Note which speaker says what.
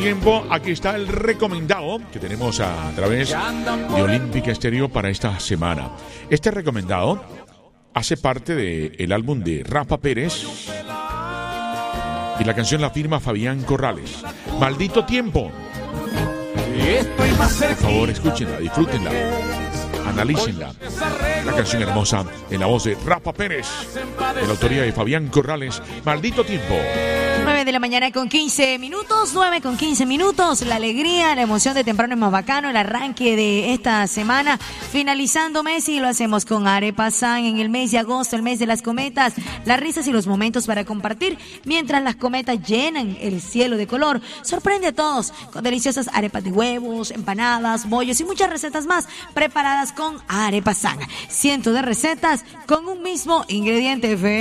Speaker 1: tiempo, aquí está el recomendado que tenemos a través de Olímpica Estéreo para esta semana. Este recomendado hace parte del álbum de Rafa Pérez y la canción la firma Fabián Corrales. Maldito tiempo. Por favor, escúchenla, disfrútenla, analícenla. La canción hermosa en la voz de Rafa Pérez, en la autoría de Fabián Corrales. Maldito tiempo.
Speaker 2: 9 de la mañana con 15 minutos, 9 con 15 minutos. La alegría, la emoción de temprano es más bacano. El arranque de esta semana, finalizando mes, y lo hacemos con Arepa San en el mes de agosto, el mes de las cometas. Las risas y los momentos para compartir mientras las cometas llenan el cielo de color. Sorprende a todos con deliciosas arepas de huevos, empanadas, bollos y muchas recetas más preparadas con Arepa San. Cientos de recetas con un mismo ingrediente.